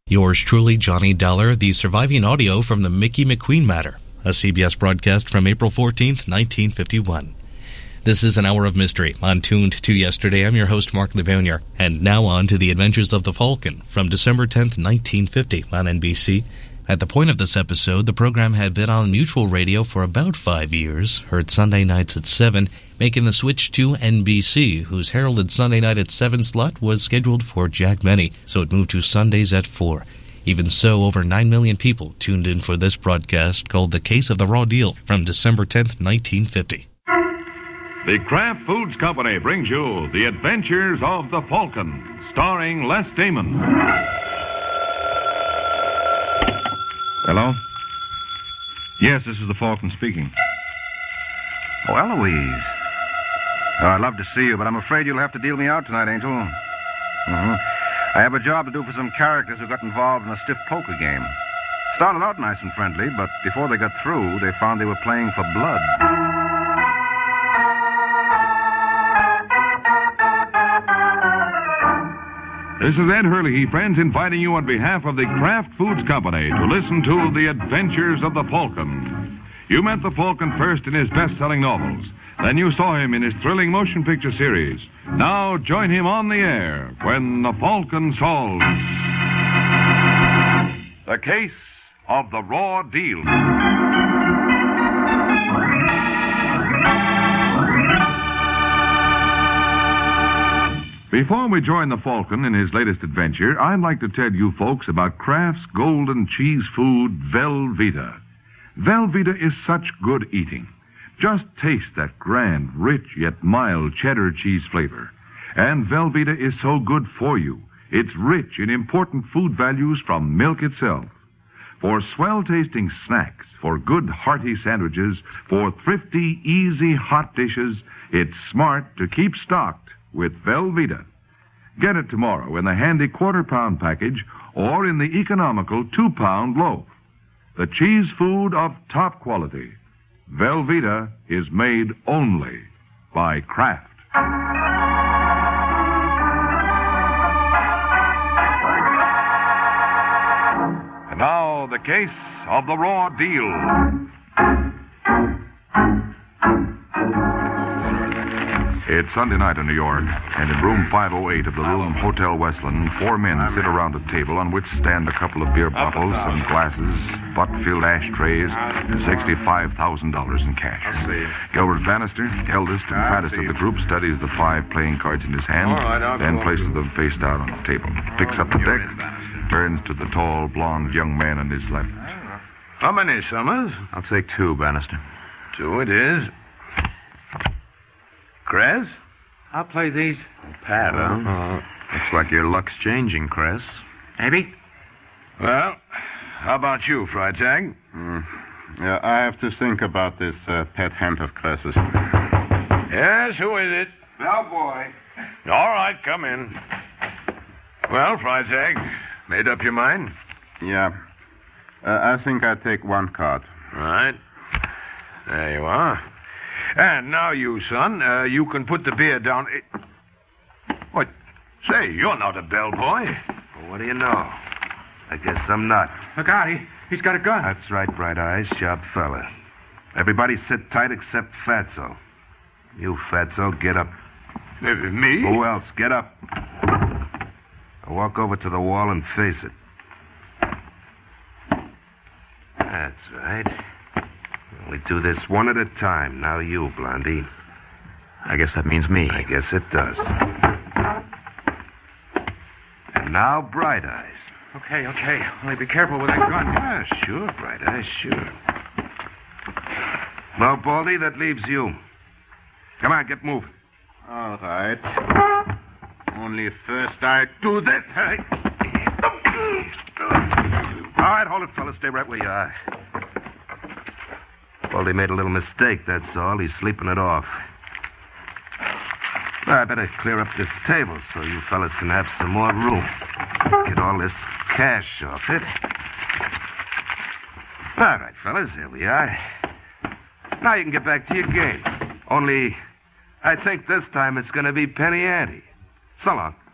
Yours truly, Johnny Dollar, the surviving audio from the Mickey McQueen matter, a CBS broadcast from April 14th, 1951. This is an hour of mystery on Tuned to Yesterday. I'm your host, Mark LeBonier, and now on to The Adventures of the Falcon from December 10th, 1950 on NBC. At the point of this episode, the program had been on Mutual Radio for about 5 years, heard Sunday nights at 7, making the switch to NBC, whose heralded Sunday night at 7 slot was scheduled for Jack Benny, so it moved to Sundays at 4. Even so, over 9 million people tuned in for this broadcast called The Case of the Raw Deal from December 10th, 1950. The Kraft Foods Company brings you The Adventures of the Falcon, starring Les Damon. Hello? Yes, this is the Falcon speaking. Oh, Eloise. Oh, I'd love to see you, but I'm afraid you'll have to deal me out tonight, Angel. I have a job to do for some characters who got involved in a stiff poker game. Started out nice and friendly, but before they got through, they found they were playing for blood. This is Ed Hurley, friends, inviting you on behalf of the Kraft Foods Company to listen to The Adventures of the Falcon. You met the Falcon first in his best-selling novels. Then you saw him in his thrilling motion picture series. Now join him on the air when the Falcon solves The Case of the Raw Deal. Before we join the Falcon in his latest adventure, I'd like to tell you folks about Kraft's golden cheese food, Velveeta. Velveeta is such good eating. Just taste that grand, rich, yet mild cheddar cheese flavor. And Velveeta is so good for you. It's rich in important food values from milk itself. For swell-tasting snacks, for good hearty sandwiches, for thrifty, easy hot dishes, it's smart to keep stocked with Velveeta. Get it tomorrow in the handy quarter-pound package or in the economical 2-pound loaf. The cheese food of top quality. Velveeta is made only by Kraft. And now, the case of the Raw Deal. It's Sunday night in New York, and in room 508 of the Room Hotel Westland, 4 men sit around a table on which stand a couple of beer bottles, some glasses, butt-filled ashtrays, and $65,000 in cash. Gilbert Bannister, eldest and fattest of the group, studies the 5 playing cards in his hand, then places them face down on the table. Picks up the deck, turns to the tall, blonde young man on his left. How many, Summers? I'll take 2, Bannister. 2 it is. Kress? I'll play these. Pat, huh? Looks like your luck's changing, Kress. Maybe? Well, how about you, Freitag? Yeah, I have to think about this pet hemp of Kress's. Yes, who is it? Bellboy. All right, come in. Well, Freitag, made up your mind? Yeah. I think I'd take 1 card. All right. There you are. And now you, son, you can put the beer down. What? Say, you're not a bellboy. Well, what do you know? I guess I'm not. Look out, he's got a gun. That's right, Bright Eyes, sharp fella. Everybody sit tight except Fatso. You, Fatso, get up. Me? Who else? Get up. Now walk over to the wall and face it. That's right. We do this one at a time. Now you, Blondie. I guess that means me. I guess it does. And now, Bright Eyes. Okay. Only be careful with that gun. Yeah, sure, Bright Eyes, sure. Well, Baldy, that leaves you. Come on, get moving. All right. Only first I do this. All right, hold it, fellas. Stay right where you are. Baldy made a little mistake, that's all. He's sleeping it off. I better clear up this table so you fellas can have some more room. Get all this cash off it. All right, fellas, here we are. Now you can get back to your game. Only, I think this time it's going to be penny ante. So long.